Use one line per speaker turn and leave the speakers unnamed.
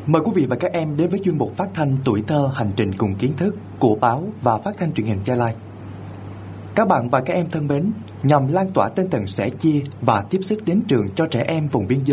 Mời quý vị và các em đến với chuyên mục phát thanh Tuổi Thơ hành trình cùng kiến thức của báo và phát thanh truyền hình Gia Lai. Các bạn và các em thân mến, nhằm lan tỏa tinh thần sẻ chia và tiếp sức đến trường cho trẻ em vùng biên giới